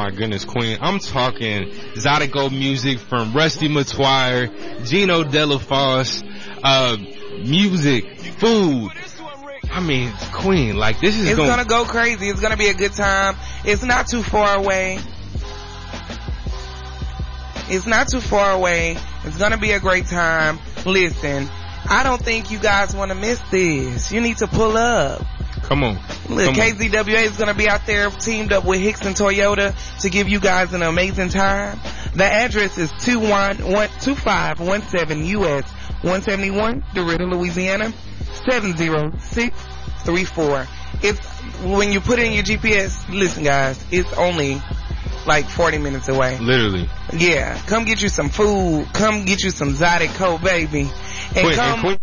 my goodness, Queen. I'm talking Zydeco music from Rusty Matoire, Gino Delafosse, music, food. I mean, Queen, like this is gonna go crazy. It's gonna be a good time. It's not too far away. It's gonna be a great time. Listen, I don't think you guys want to miss this. You need to pull up. Come on. Look, KZWA is going to be out there teamed up with Hickson Toyota to give you guys an amazing time. The address is 2517 US 171, DeRidder, Louisiana, 70634. When you put it in your GPS, listen guys, it's only like 40 minutes away. Literally. Yeah. Come get you some food. Come get you some Zydeco, baby. And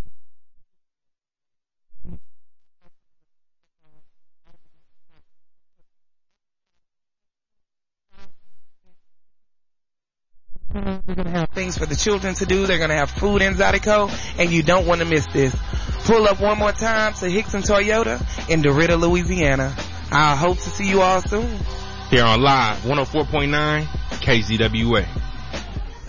they're going to have things for the children to do. They're going to have food in Zydeco, and you don't want to miss this. Pull up one more time to Hickson Toyota in DeRidder, Louisiana. I hope to see you all soon. Here on Live 104.9 KZWA.